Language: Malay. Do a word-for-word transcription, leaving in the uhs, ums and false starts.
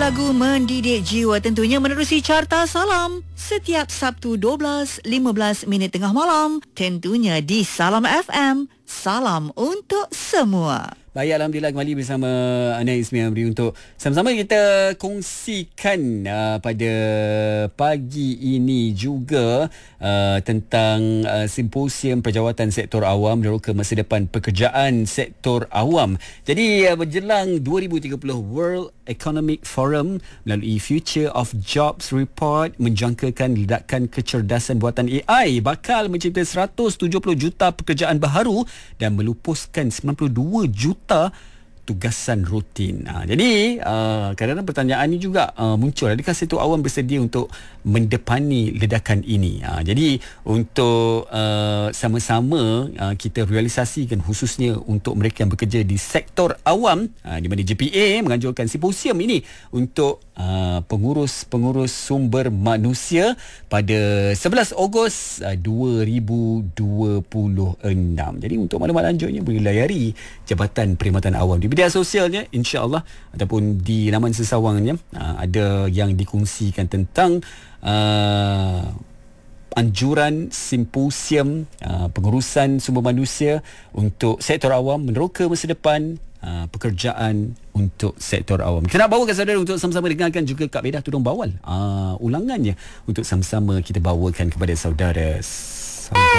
lagu mendidik jiwa tentunya menerusi Carta Salam setiap Sabtu dua belas lima belas minit tengah malam, tentunya di Salam F M. Salam untuk semua. Baik, Alhamdulillah kembali bersama Ana Ismi Amri untuk sama-sama kita kongsikan uh, pada pagi ini juga uh, tentang uh, simposium perjawatan sektor awam meneroka masa depan pekerjaan sektor awam. Jadi uh, berjelang dua ribu tiga puluh World Economic Forum melalui Future of Jobs Report menjangkakan ledakan kecerdasan buatan A I bakal mencipta seratus tujuh puluh juta pekerjaan baharu dan melupuskan sembilan puluh dua juta tugasan rutin. Ha, jadi uh, kadang-kadang pertanyaan ini juga uh, muncul, adakah sektor awam bersedia untuk mendepani ledakan ini? Ha, jadi untuk uh, sama-sama uh, kita realisasikan khususnya untuk mereka yang bekerja di sektor awam, uh, di mana J P A menganjurkan simposium ini untuk uh, pengurus-pengurus sumber manusia pada sebelas Ogos uh, dua ribu dua puluh enam. Jadi untuk maklumat lanjutnya boleh layari Jabatan Perkhidmatan Awam di media sosialnya, insya-Allah, ataupun di laman sesawangnya uh, ada yang dikongsikan tentang uh, anjuran simposium uh, pengurusan sumber manusia untuk sektor awam meneroka masa depan uh, pekerjaan untuk sektor awam. Kita nak bawakan saudara untuk sama-sama dengarkan juga Kak Bedah Tudung Bawal uh, ulangannya untuk sama-sama kita bawakan kepada saudara. Saudara.